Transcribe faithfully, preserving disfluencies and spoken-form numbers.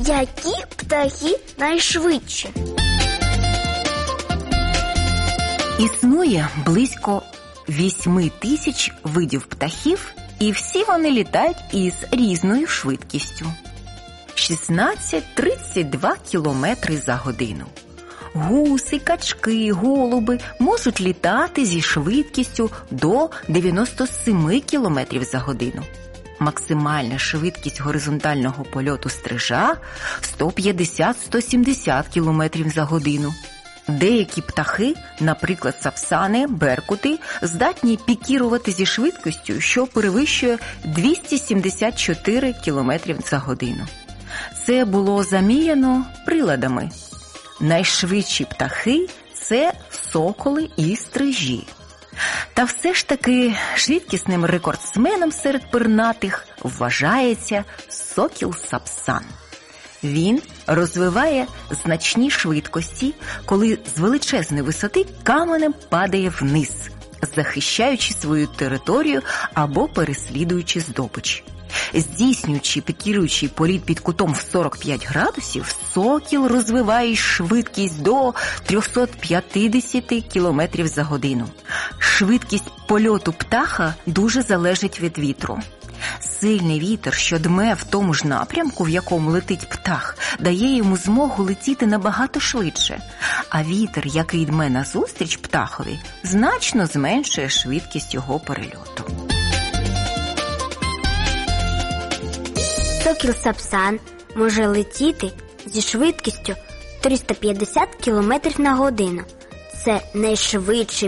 Які птахи найшвидші? Існує близько вісьми тисяч видів птахів, і всі вони літають із різною швидкістю. шістнадцять - тридцять два кілометри за годину. Гуси, качки, голуби можуть літати зі швидкістю до дев'яноста семи кілометрів за годину. Максимальна швидкість горизонтального польоту стрижа – сто п'ятдесят - сто сімдесят кілометрів за годину. Деякі птахи, наприклад сапсани, беркути, здатні пікірувати зі швидкістю, що перевищує двісті сімдесят чотири кілометри за годину. Це було заміряно приладами. Найшвидші птахи – це соколи і стрижі. Та все ж таки швидкісним рекордсменом серед пернатих вважається сокіл-сапсан. Він розвиває значні швидкості, коли з величезної висоти каменем падає вниз, захищаючи свою територію або переслідуючи здобич. Здійснюючи пікіруючий політ під кутом в сорок п'ять градусів, сокіл розвиває швидкість до триста п'ятдесят кілометрів за годину. Швидкість польоту птаха дуже залежить від вітру. Сильний вітер, що дме в тому ж напрямку, в якому летить птах, дає йому змогу летіти набагато швидше, а вітер, який дме назустріч птахові, значно зменшує швидкість його перельоту. Сокіл-сапсан може летіти зі швидкістю триста п'ятдесят кілометрів на годину. Це найшвидший